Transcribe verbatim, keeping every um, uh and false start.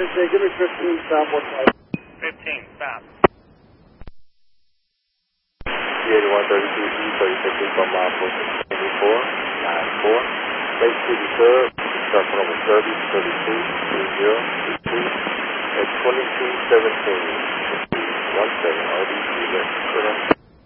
Okay, give me fifteen, stop, one five. fifteen, stop. G eighty-one thirty-two E, thirty-six east on mile four four nine four. Lake City Sub, start from number thirty, thirty-two, three zero, two two, at twenty-two seventeen, one seven, R D C,